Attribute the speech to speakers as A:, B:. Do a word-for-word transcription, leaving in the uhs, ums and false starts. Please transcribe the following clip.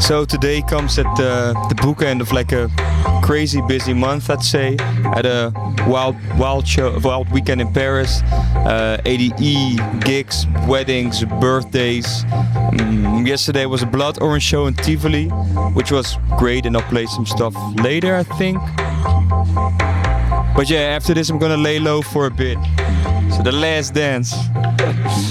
A: So today comes at the, the bookend of like a crazy busy month, I'd say. At a wild wild show, wild weekend in Paris. Uh, A D E, gigs, weddings, birthdays. Um, yesterday was a Blood Orange show in Tivoli, which was great, and I'll play some stuff later, I think. But yeah, after this I'm gonna lay low for a bit. So the last dance.